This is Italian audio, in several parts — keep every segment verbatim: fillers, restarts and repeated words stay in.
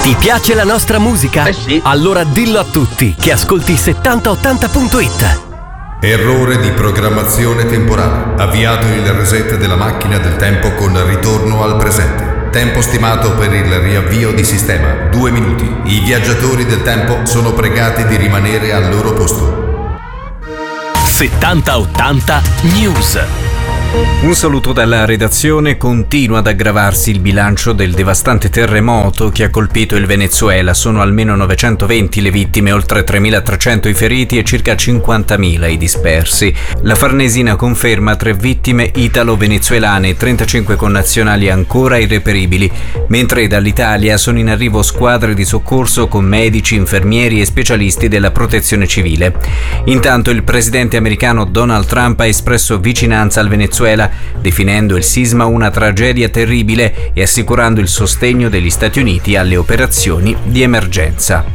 Ti piace la nostra musica? Eh sì. Allora dillo a tutti che ascolti settanta ottanta punto it. Errore di programmazione temporale. Avviato il reset della macchina del tempo con ritorno al presente. Tempo stimato per il riavvio di sistema, due minuti. I viaggiatori del tempo sono pregati di rimanere al loro posto. settanta ottanta News. Un saluto dalla redazione. Continua ad aggravarsi il bilancio del devastante terremoto che ha colpito il Venezuela. Sono almeno novecentoventi le vittime, oltre tremilatrecento i feriti e circa cinquantamila i dispersi. La Farnesina conferma tre vittime italo-venezuelane e trentacinque connazionali ancora irreperibili, mentre dall'Italia sono in arrivo squadre di soccorso con medici, infermieri e specialisti della protezione civile. Intanto il presidente americano Donald Trump ha espresso vicinanza al Venezuela, definendo il sisma una tragedia terribile e assicurando il sostegno degli Stati Uniti alle operazioni di emergenza.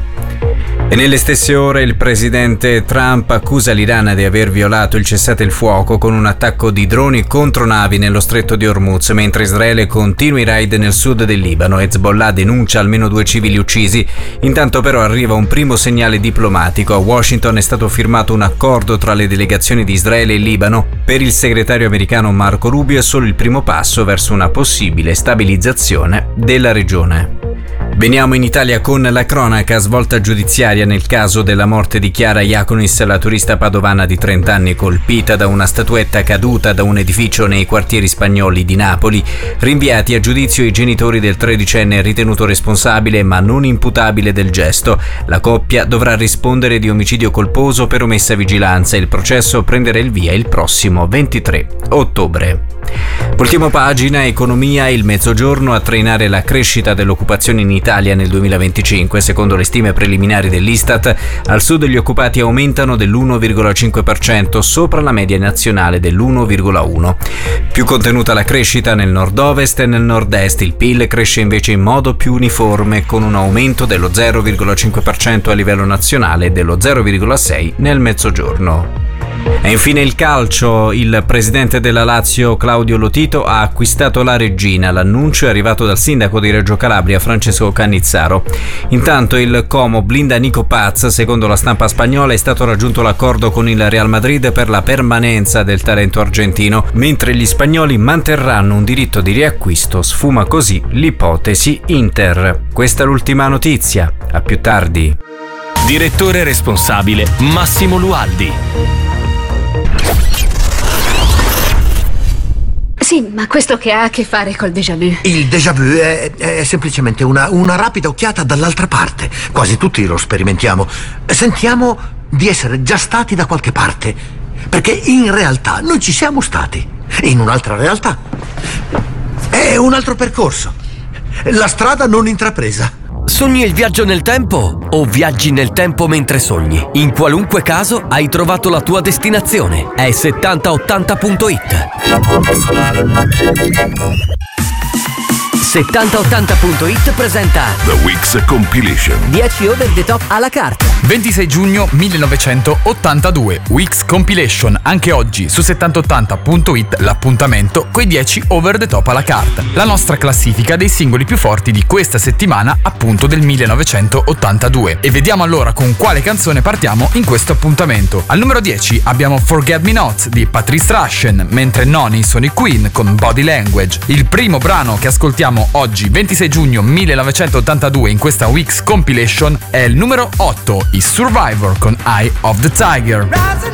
E nelle stesse ore il presidente Trump accusa l'Iran di aver violato il cessate il fuoco con un attacco di droni contro navi nello stretto di Hormuz, mentre Israele continua i raid nel sud del Libano. Hezbollah denuncia almeno due civili uccisi. Intanto però arriva un primo segnale diplomatico. A Washington è stato firmato un accordo tra le delegazioni di Israele e Libano. Per il segretario americano Marco Rubio è solo il primo passo verso una possibile stabilizzazione della regione. Veniamo in Italia con la cronaca. Svolta giudiziaria nel caso della morte di Chiara Iaconis, la turista padovana di trenta anni colpita da una statuetta caduta da un edificio nei quartieri spagnoli di Napoli. Rinviati a giudizio i genitori del tredicenne ritenuto responsabile ma non imputabile del gesto. La coppia dovrà rispondere di omicidio colposo per omessa vigilanza. Il processo prenderà il via il prossimo ventitré ottobre. Voltiamo pagina. Economia. Il Mezzogiorno a trainare la crescita dell'occupazione in Italia nel duemilaventicinque. Secondo le stime preliminari dell'Istat, al sud gli occupati aumentano dell'uno virgola cinque per cento, sopra la media nazionale dell'uno virgola uno. Più contenuta la crescita nel nord-ovest e nel nord-est. Il P I L cresce invece in modo più uniforme, con un aumento dello zero virgola cinque per cento a livello nazionale e dello zero virgola sei per cento nel Mezzogiorno. E infine il calcio. Il presidente della Lazio, Claudio Lotito, ha acquistato la Reggina. L'annuncio è arrivato dal sindaco di Reggio Calabria, Francesco Cannizzaro. Intanto il Como blinda Nico Paz. Secondo la stampa spagnola è stato raggiunto l'accordo con il Real Madrid per la permanenza del talento argentino, mentre gli spagnoli manterranno un diritto di riacquisto. Sfuma così l'ipotesi Inter. Questa è l'ultima notizia. A più tardi. Direttore responsabile Massimo Lualdi. Sì, ma questo che ha a che fare col déjà vu? Il déjà vu è, è semplicemente una, una rapida occhiata dall'altra parte. Quasi tutti lo sperimentiamo. Sentiamo di essere già stati da qualche parte, perché in realtà noi ci siamo stati, in un'altra realtà. È un altro percorso. La strada non intrapresa. Sogni il viaggio nel tempo o viaggi nel tempo mentre sogni? In qualunque caso hai trovato la tua destinazione. È settanta ottanta punto it. settanta ottanta punto it presenta The Week's Compilation. dieci over the top alla carta. ventisei giugno millenovecentottantadue, Week's Compilation. Anche oggi su settanta ottanta punto it l'appuntamento coi dieci over the top alla carta. La nostra classifica dei singoli più forti di questa settimana, appunto del millenovecentottantadue. E vediamo allora con quale canzone partiamo in questo appuntamento. Al numero dieci abbiamo Forget Me Not di Patrice Rushen, mentre noni sono i Queen con Body Language. Il primo brano che ascoltiamo oggi, ventisei giugno millenovecentottantadue, in questa Week's Compilation è il numero otto, i Survivor con Eye of the Tiger.